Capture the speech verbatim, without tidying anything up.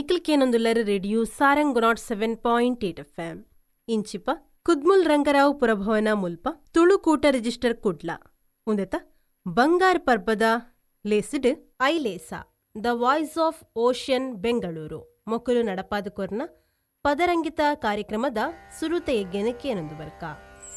ನಿಖಿಲ್ಕೇನೊಂದುಲ್ಲರ radio Sarang not seven point eight F M ಇಂಚಿಪ Kudmul Ranga Rao ಪುರಭವನ ಮುಲ್ಪ Tulu Koota register Kudla ಉಂದೆತ ಬಂಗಾರ್ ಪರ್ಬದ ಲೇಸಿಡ್ ಐಲೇಸ the voice of ocean Bengaluru ಮೊಕ್ಕಲು ನಡಪಾದ ಕೊರ್ನ ಪದರಂಗಿತ ಕಾರ್ಯಕ್ರಮದ ಸುರುತ ಎಗ್ಗೆನ ಕೇನೊಂದು ಬರ್ಕ